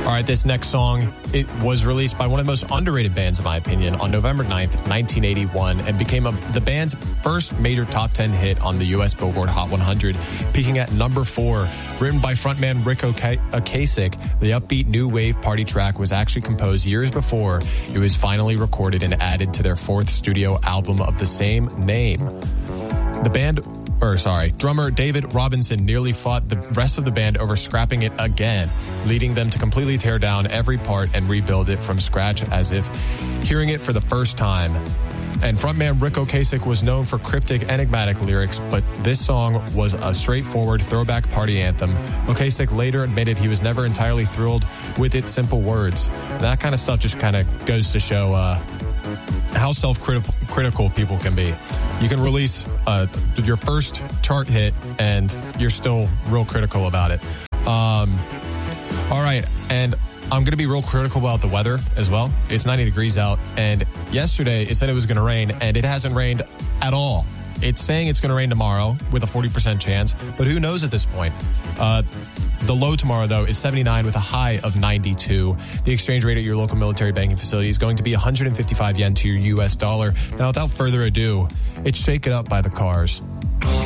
All right, this next song, it was released by one of the most underrated bands, in my opinion, on November 9th, 1981, and became the band's first major top 10 hit on the U.S. Billboard Hot 100, peaking at number 4. Written by frontman Rick Ocasek, the upbeat new wave party track was actually composed years before it was finally recorded and added to their 4th studio album of the same name. Drummer David Robinson nearly fought the rest of the band over scrapping it again, leading them to completely tear down every part and rebuild it from scratch as if hearing it for the first time. And frontman Rick Ocasek was known for cryptic, enigmatic lyrics, but this song was a straightforward throwback party anthem. Ocasek later admitted he was never entirely thrilled with its simple words. That kind of stuff just kind of goes to show how self-critical people can be. You can release your first chart hit and you're still real critical about it. All right, and I'm going to be real critical about the weather as well. It's 90 degrees out, and yesterday it said it was going to rain, and it hasn't rained at all. It's saying it's going to rain tomorrow with a 40% chance, but who knows at this point? The low tomorrow, though, is 79 with a high of 92. The exchange rate at your local military banking facility is going to be 155 yen to your U.S. dollar. Now, without further ado, it's Shake It Up by The Cars.